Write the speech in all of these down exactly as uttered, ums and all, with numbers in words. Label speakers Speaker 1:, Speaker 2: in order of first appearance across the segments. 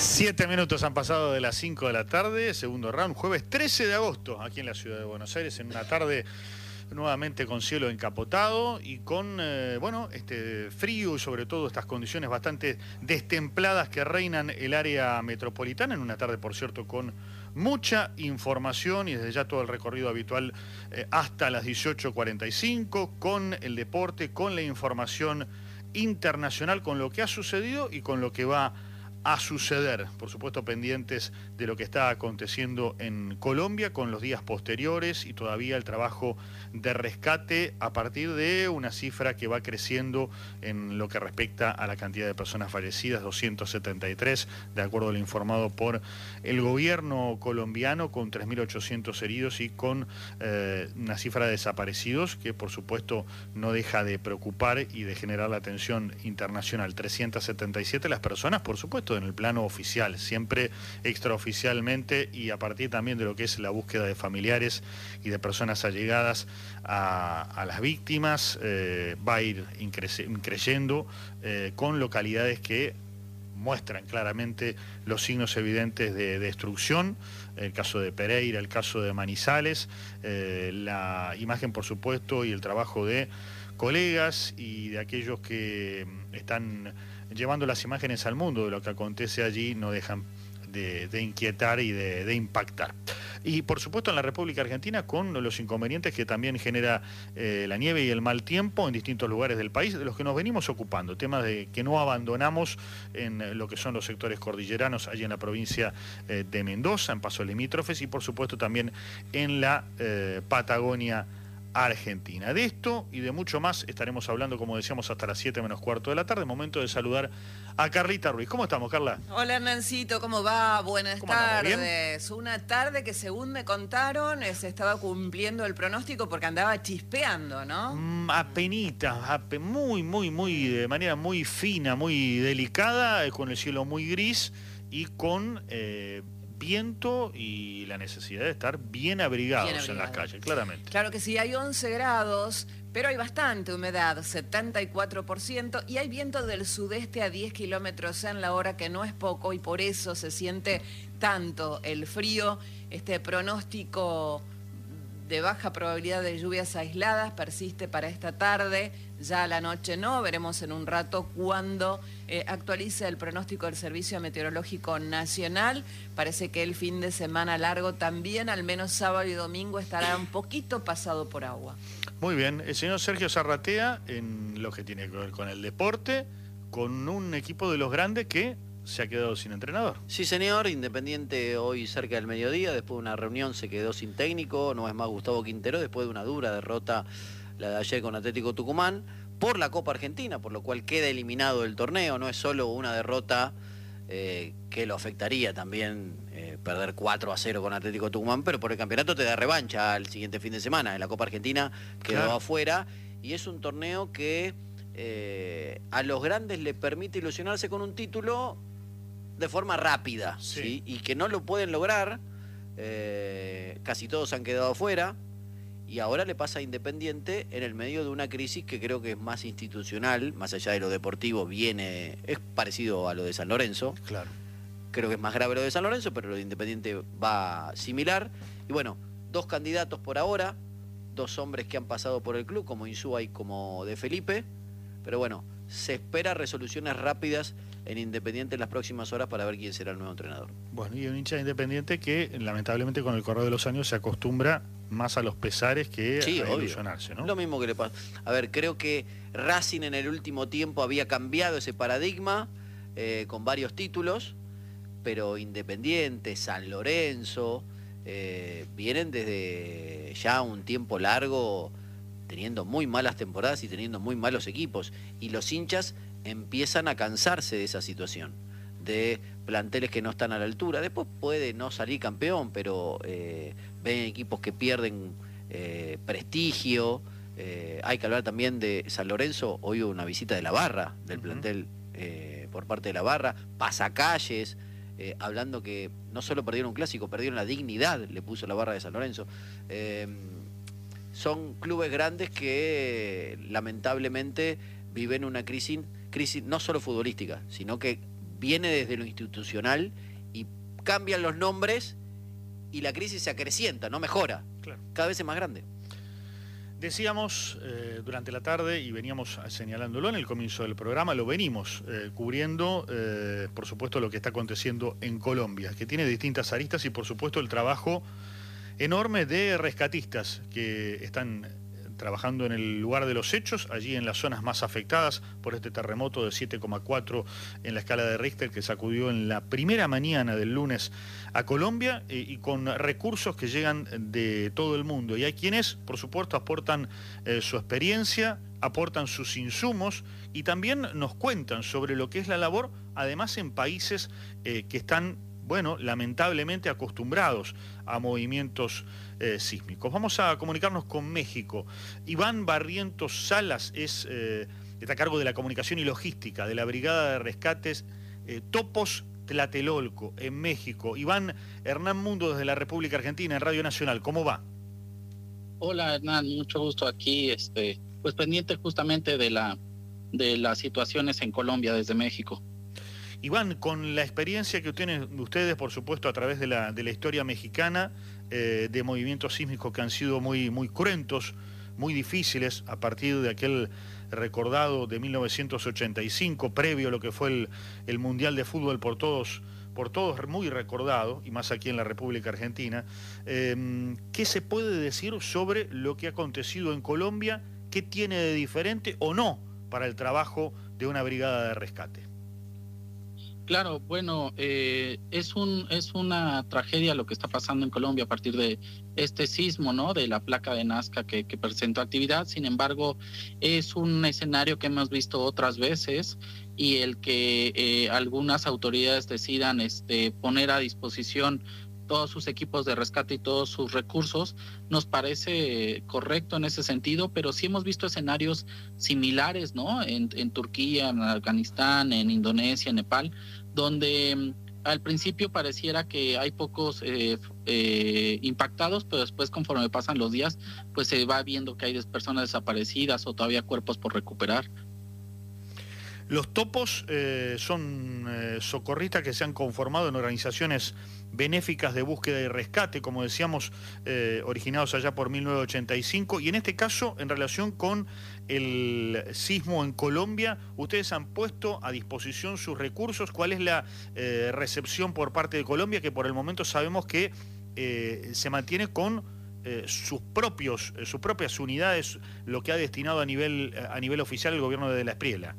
Speaker 1: Siete minutos han pasado de las cinco de la tarde, segundo round, jueves trece de agosto, aquí en la ciudad de Buenos Aires, en una tarde nuevamente con cielo encapotado y con, eh, bueno, este frío y sobre todo estas condiciones bastante destempladas que reinan el área metropolitana, en una tarde, por cierto, con mucha información y desde ya todo el recorrido habitual eh, hasta las dieciocho cuarenta y cinco, con el deporte, con la información internacional, con lo que ha sucedido y con lo que va a suceder, por supuesto pendientes de lo que está aconteciendo en Colombia con los días posteriores y todavía el trabajo de rescate a partir de una cifra que va creciendo en lo que respecta a la cantidad de personas fallecidas, doscientos setenta y tres, de acuerdo a lo informado por el gobierno colombiano, con tres mil ochocientos heridos y con eh, una cifra de desaparecidos que por supuesto no deja de preocupar y de generar la atención internacional. trescientas setenta y siete las personas, por supuesto, en el plano oficial, siempre extraoficialmente y a partir también de lo que es la búsqueda de familiares y de personas allegadas a, a las víctimas, eh, va a ir increyendo eh, con localidades que muestran claramente los signos evidentes de destrucción, el caso de Pereira, el caso de Manizales, eh, la imagen por supuesto y el trabajo de colegas y de aquellos que están llevando las imágenes al mundo de lo que acontece allí no dejan de, de inquietar y de, de impactar. Y por supuesto en la República Argentina con los inconvenientes que también genera eh, la nieve y el mal tiempo en distintos lugares del país, de los que nos venimos ocupando, temas de que no abandonamos en lo que son los sectores cordilleranos, allí en la provincia eh, de Mendoza, en pasos limítrofes y por supuesto también en la eh, Patagonia Argentina. De esto y de mucho más estaremos hablando, como decíamos, hasta las siete menos cuarto de la tarde. Momento de saludar a Carlita Ruiz. ¿Cómo estamos, Carla?
Speaker 2: Hola, Hernancito, ¿cómo va? Buenas
Speaker 1: ¿Cómo andamos?
Speaker 2: tardes. ¿Bien? Una tarde que, según me contaron, se estaba cumpliendo el pronóstico porque andaba chispeando, ¿no?
Speaker 1: Mm, apenita, ape, muy, muy, muy, de manera muy fina, muy delicada, con el cielo muy gris y con Eh, viento y la necesidad de estar bien abrigados, bien abrigados en las calles, claramente.
Speaker 2: Claro que sí, hay once grados, pero hay bastante humedad, setenta y cuatro por ciento, y hay viento del sudeste a diez kilómetros en la hora, que no es poco, y por eso se siente tanto el frío. Este pronóstico de baja probabilidad de lluvias aisladas persiste para esta tarde, ya a la noche no, veremos en un rato cuando eh, actualice el pronóstico del Servicio Meteorológico Nacional. Parece que el fin de semana largo también, al menos sábado y domingo, estará un poquito pasado por agua.
Speaker 1: Muy bien, el señor Sergio Zarratea, en lo que tiene que ver con el deporte, con un equipo de los grandes que se ha quedado sin entrenador.
Speaker 3: Sí, señor. Independiente hoy cerca del mediodía, después de una reunión se quedó sin técnico, no es más Gustavo Quintero, después de una dura derrota la de ayer con Atlético Tucumán por la Copa Argentina, por lo cual queda eliminado del torneo. No es solo una derrota eh, que lo afectaría también eh, perder cuatro a cero con Atlético Tucumán, pero por el campeonato te da revancha al siguiente fin de semana. En la Copa Argentina quedó claro. afuera y es un torneo que eh, a los grandes le permite ilusionarse con un título de forma rápida, sí. ¿sí? Y que no lo pueden lograr, eh, casi todos han quedado afuera, y ahora le pasa a Independiente en el medio de una crisis que creo que es más institucional, más allá de lo deportivo, viene, es parecido a lo de San Lorenzo.
Speaker 1: Claro.
Speaker 3: Creo que es más grave lo de San Lorenzo, pero lo de Independiente va similar. Y bueno, dos candidatos por ahora, dos hombres que han pasado por el club, como Insúa y como De Felipe, pero bueno, se espera resoluciones rápidas en Independiente en las próximas horas para ver quién será el nuevo entrenador.
Speaker 1: Bueno, y un hincha de Independiente que lamentablemente con el correr de los años se acostumbra más a los pesares que
Speaker 3: sí,
Speaker 1: a
Speaker 3: obvio.
Speaker 1: ilusionarse, ¿no?
Speaker 3: Lo mismo que le pasa. A ver, creo que Racing en el último tiempo había cambiado ese paradigma eh, con varios títulos, pero Independiente, San Lorenzo, eh, vienen desde ya un tiempo largo teniendo muy malas temporadas y teniendo muy malos equipos, y los hinchas empiezan a cansarse de esa situación, de planteles que no están a la altura. Después puede no salir campeón, pero eh, ven equipos que pierden eh, prestigio. Eh, hay que hablar también de San Lorenzo. Hoy hubo una visita de la Barra, del uh-huh. plantel eh, por parte de la Barra, pasacalles, eh, hablando que no solo perdieron un clásico, perdieron la dignidad, le puso la Barra de San Lorenzo. Eh, son clubes grandes que lamentablemente viven una crisis, crisis no solo futbolística, sino que viene desde lo institucional y cambian los nombres y la crisis se acrecienta, no mejora.
Speaker 1: Claro.
Speaker 3: Cada vez es más grande.
Speaker 1: Decíamos eh, durante la tarde, y veníamos señalándolo en el comienzo del programa, lo venimos eh, cubriendo, eh, por supuesto, lo que está aconteciendo en Colombia, que tiene distintas aristas y, por supuesto, el trabajo enorme de rescatistas que están trabajando en el lugar de los hechos, allí en las zonas más afectadas por este terremoto de siete coma cuatro en la escala de Richter que sacudió en la primera mañana del lunes a Colombia, y, y con recursos que llegan de todo el mundo. Y hay quienes, por supuesto, aportan eh, su experiencia, aportan sus insumos y también nos cuentan sobre lo que es la labor, además en países eh, que están, bueno, lamentablemente acostumbrados a movimientos eh, sísmicos. Vamos a comunicarnos con México. Iván Barrientos Salas es, eh, está a cargo de la comunicación y logística de la Brigada de Rescates eh, Topos Tlatelolco, en México. Iván, Hernán Mundo desde la República Argentina, en Radio Nacional. ¿Cómo va?
Speaker 4: Hola, Hernán, mucho gusto aquí, este, pues pendiente justamente de la de las situaciones en Colombia desde México.
Speaker 1: Iván, con la experiencia que tienen ustedes, por supuesto, a través de la, de la historia mexicana, eh, de movimientos sísmicos que han sido muy, muy cruentos, muy difíciles, a partir de aquel recordado de mil novecientos ochenta y cinco, previo a lo que fue el, el Mundial de Fútbol por todos, por todos muy recordado, y más aquí en la República Argentina, eh, ¿qué se puede decir sobre lo que ha acontecido en Colombia? ¿Qué tiene de diferente o no para el trabajo de una brigada de rescate?
Speaker 4: Claro, bueno, eh, es un es una tragedia lo que está pasando en Colombia a partir de este sismo, ¿no? De la placa de Nazca que, que presentó actividad. Sin embargo, es un escenario que hemos visto otras veces, y el que eh, algunas autoridades decidan este, poner a disposición todos sus equipos de rescate y todos sus recursos, nos parece correcto en ese sentido, pero sí hemos visto escenarios similares, ¿no? En, en Turquía, en Afganistán, en Indonesia, en Nepal, donde al principio pareciera que hay pocos eh, eh, impactados, pero después, conforme pasan los días, pues se va viendo que hay personas desaparecidas o todavía cuerpos por recuperar.
Speaker 1: Los topos eh, son eh, socorristas que se han conformado en organizaciones benéficas de búsqueda y rescate, como decíamos, eh, originados allá por mil novecientos ochenta y cinco, y en este caso, en relación con el sismo en Colombia, ustedes han puesto a disposición sus recursos. ¿Cuál es la eh, recepción por parte de Colombia, que por el momento sabemos que eh, se mantiene con eh, sus propios, eh, sus propias unidades, lo que ha destinado a nivel, a nivel oficial el gobierno de la Espriella?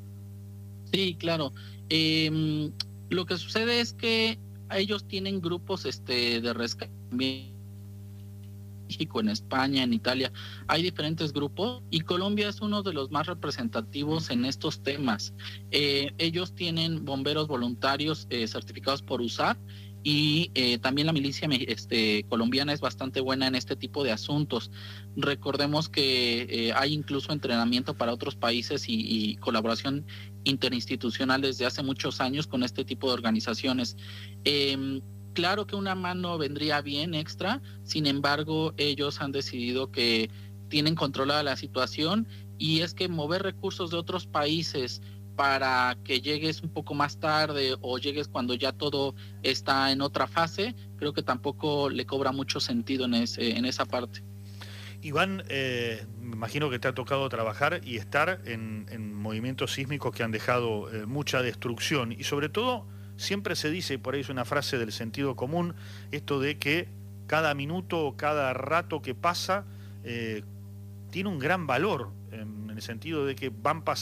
Speaker 4: Sí, claro. Eh, lo que sucede es que ellos tienen grupos este, de rescate en México, en España, en Italia. Hay diferentes grupos y Colombia es uno de los más representativos en estos temas. Eh, ellos tienen bomberos voluntarios eh, certificados por U S A R, y eh, también la milicia este, colombiana es bastante buena en este tipo de asuntos. Recordemos que eh, hay incluso entrenamiento para otros países y, y colaboración interinstitucional desde hace muchos años con este tipo de organizaciones. Eh, claro que una mano vendría bien extra, sin embargo, ellos han decidido que tienen controlada la situación, y es que mover recursos de otros países para que llegues un poco más tarde o llegues cuando ya todo está en otra fase, creo que tampoco le cobra mucho sentido en, ese, en esa parte.
Speaker 1: Iván, eh, me imagino que te ha tocado trabajar y estar en, en movimientos sísmicos que han dejado eh, mucha destrucción, y sobre todo siempre se dice, y por ahí es una frase del sentido común, esto de que cada minuto o cada rato que pasa eh, tiene un gran valor, en, en el sentido de que van pasando